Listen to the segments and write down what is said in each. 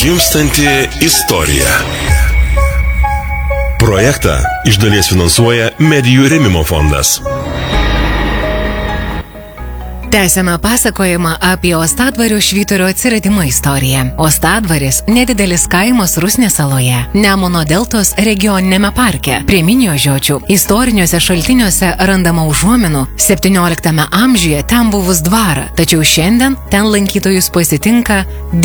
Gimstanti istorija. Projektą iš dalies finansuoja Medijų rėmimo fondas. Tęsiame pasakojimą apie Uostadvario švyturio atsiradimo istoriją. Uostadvaris – nedidelis kaimas Rusnės saloje, Nemuno deltos regioninėme parke, prie Miniožiočių. Istoriniuose šaltiniuose randama užuominų 17 amžiuje ten buvus dvarą, tačiau šiandien ten lankytojus pasitinka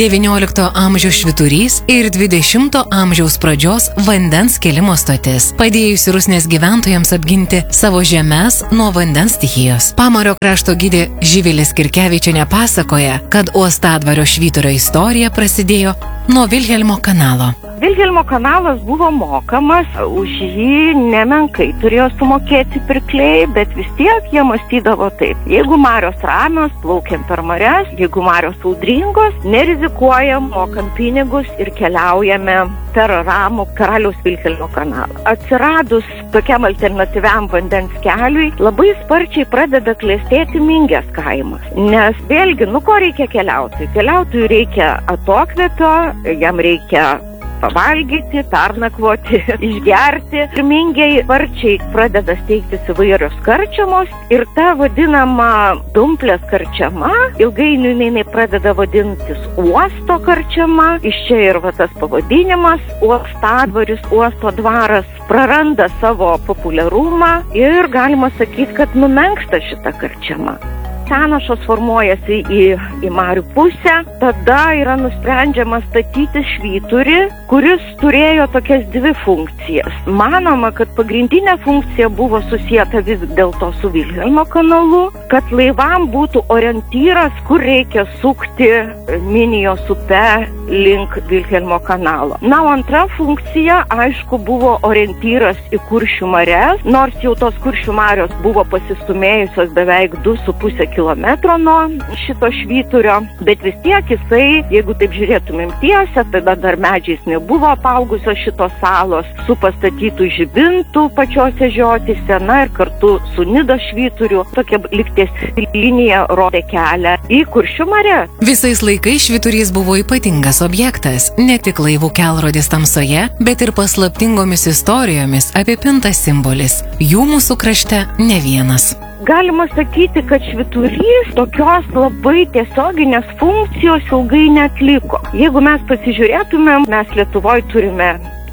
19 amžiaus švyturys ir 20 amžiaus pradžios vandens kėlimo stotis, padėjusi Rusnės gyventojams apginti savo žemes nuo vandens stichijos. Pamario krašto gidė Živilė Skirkevičienė pasakoja, kad Uostadvario švyturio istorija prasidėjo nuo Vilhelmo kanalo. Vilhelmo kanalas buvo mokamas, už jį nemenkai turėjo sumokėti pirkliai, bet vis tiek jie mąstydavo taip. Jeigu marios ramios, plaukiam per marias, jeigu marios audringos, nerizikuojam, mokam pinigus ir keliaujame per ramų karaliaus Vilhelmo kanalą. Atsiradus tokiam alternatyviam vandens keliui, labai sparčiai pradeda klestėti Mingės kaimas. Nes vėlgi, ko reikia keliautojui? Keliautojui reikia atokvėpio, jam reikia pavalgyti, pernakvoti, išgerti. Ir Mingėj sparčiai pradeda steigtis įvairios karčiamos ir ta vadinama Dumplės karčiama, ilgainiui jinai pradeda vadintis Uosto karčiama. Iš čia ir tas pavadinimas Uostadvaris, Uosto dvaras praranda savo populiarumą ir galima sakyti, kad numenksta šita karčiama. Sąnašos formuojasi į marių pusę, tada yra nusprendžiama statyti švyturį, kuris turėjo tokias dvi funkcijas. Manoma, kad pagrindinė funkcija buvo susieta vis dėlto su Vilhelmo kanalu, kad laivam būtų orientyras, kur reikia sukti Minijos upe link Vilhelmo kanalo. O antra funkcija, aišku, buvo orientyras į Kuršių marias, nors jau tos Kuršių marios buvo pasistumėjusios beveik 2,5 kilometro nuo šito švyturio, bet vis tiek jisai, jeigu taip žiūrėtumėm tiesę, tada dar medžiais nebuvo apaugusios šitos salos, su pastatytų žibintų pačiose žiotise, ir kartu su Nidos švyturiu, tokia lygties linija rodė kelią į Kuršių marias. Visais laikais švyturys buvo ypatingas objektas, ne tik laivų kelrodis tamsoje, bet ir paslaptingomis istorijomis apipintas simbolis. Jų mūsų krašte ne vienas. Galima sakyti, kad švyturys tokios labai tiesioginės funkcijos ilgai neatliko. Jeigu mes pasižiūrėtumėm, mes Lietuvoje turime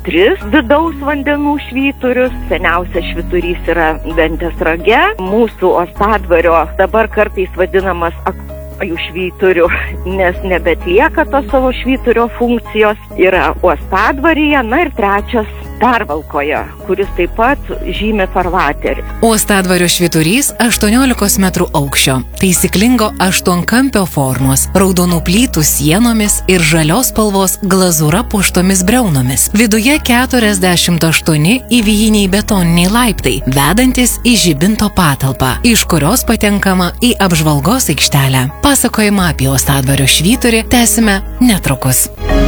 3 vidaus vandenų švyturius. Seniausias švyturys yra Ventės rage. Mūsų Uostadvario dabar kartais vadinamas Akojų švyturiu, nes nebetlieka to savo švyturio funkcijos. Yra Uostadvaryje, ir trečias Pervalkoje, kuris taip pat žymi farvaterį. Uostadvario švyturys 18 metrų aukščio, taisyklingo 8-kampio formos, raudonų plytų sienomis ir žalios spalvos glazūra puoštomis briaunomis. Viduje 48 įvijiniai betoniniai laiptai, vedantis į žibinto patalpą, iš kurios patenkama į apžvalgos aikštelę. Pasakojimą apie Uostadvario švyturį tęsime netrukus.